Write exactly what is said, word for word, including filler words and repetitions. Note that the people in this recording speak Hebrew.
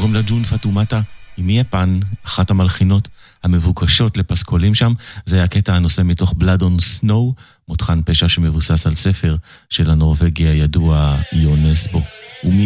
קוראים לה ג'ון פטומטה, היא מיפן, אחת המלחינות המבוקשות לפסקולים שם. זה היה קטע הנושא מתוך Blood on Snow, מותחן פשע שמבוסס על ספר של הנורווגי הידוע יונסבו.